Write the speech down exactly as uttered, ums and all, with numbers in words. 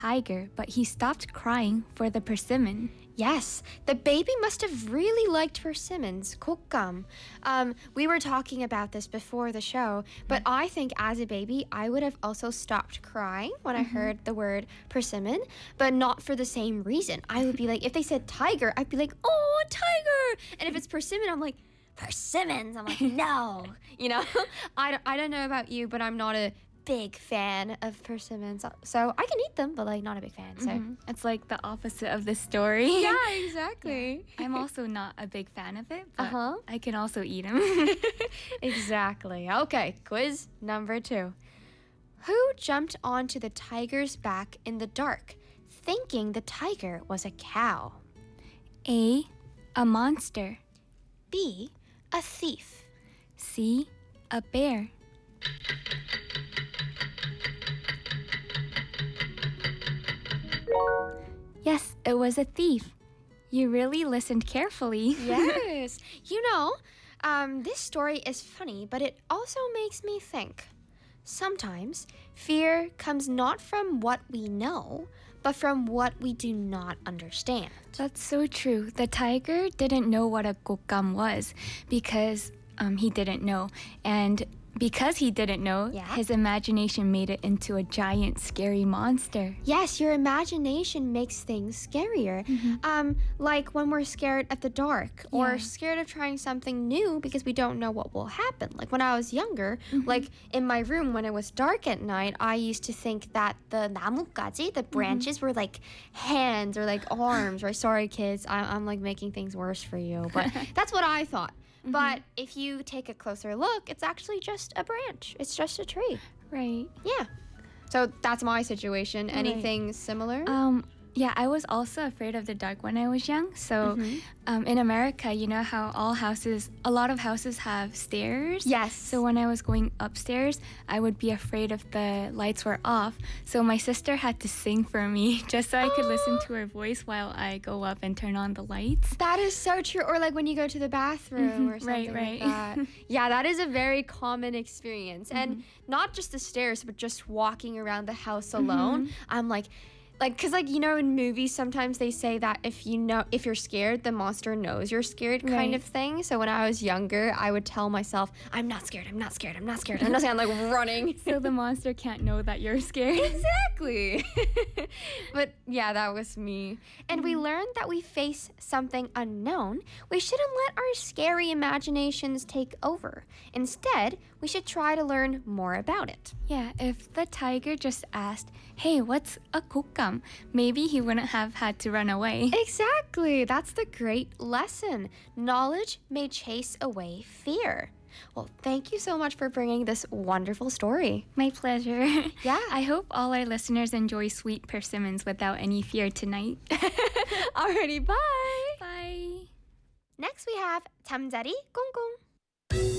tiger, but he stopped crying for the persimmon. Yes, the baby must have really liked persimmons. 곶감. Um, we were talking about this before the show, but I think as a baby, I would have also stopped crying when I heard the word persimmon, but not for the same reason. I would be like, if they said tiger, I'd be like, oh, tiger! And if it's persimmon, I'm like, persimmons! I'm like, no! You know? I don't, I don't know about you, but I'm not a big fan of persimmons. So I can eat them, but like not a big fan. So Mhm. It's like the opposite of the story. yeah, exactly. I'm also not a big fan of it, but Uh-huh. I can also eat them. Exactly. Okay, quiz number two. Who jumped onto the tiger's back in the dark, thinking the tiger was a cow? A. A monster. B. A thief. C. A bear. Yes, it was a thief. You really listened carefully. Yes. You know, um, this story is funny, but it also makes me think. Sometimes fear comes not from what we know, but from what we do not understand. That's so true. The tiger didn't know what a 곶감 was because um, he didn't know. And because he didn't know, Yeah. his imagination made it into a giant, scary monster. Yes, your imagination makes things scarier. Um, like when we're scared at the dark or Yeah. scared of trying something new because we don't know what will happen. Like when I was younger, like in my room when it was dark at night, I used to think that the 나뭇가지, the branches were like hands or like arms, right? Sorry, kids, I- I'm like making things worse for you, but that's what I thought. But if you take a closer look, it's actually just a branch. It's just a tree. Right. Yeah. So that's my situation. Right. Anything similar? Um, yeah, I was also afraid of the dark when I was young. So um, in America, you know how all houses, a lot of houses have stairs? Yes. So when I was going upstairs, I would be afraid if the lights were off. So my sister had to sing for me just so I could listen to her voice while I go up and turn on the lights. That is so true. Or like when you go to the bathroom or Mhm, something right, like right. that. Yeah, that is a very common experience. And not just the stairs, but just walking around the house alone. I'm like, like, cause like, you know, in movies, sometimes they say that if you know, if you're scared, the monster knows you're scared kind Right. of thing. So when I was younger, I would tell myself, I'm not scared, I'm not scared, I'm not scared, I'm not scared. I'm like running. So the monster can't know that you're scared. Exactly. But yeah, that was me. And we learned that we face something unknown. We shouldn't let our scary imaginations take over. Instead, we should try to learn more about it. Yeah, if the tiger just asked, hey, what's a 곶감? Maybe he wouldn't have had to run away. Exactly. That's the great lesson. Knowledge may chase away fear. Well, thank you so much for bringing this wonderful story. My pleasure. Yeah. I hope all our listeners enjoy sweet persimmons without any fear tonight. Alrighty, bye. Bye. Next we have 잠자리 꽁꽁.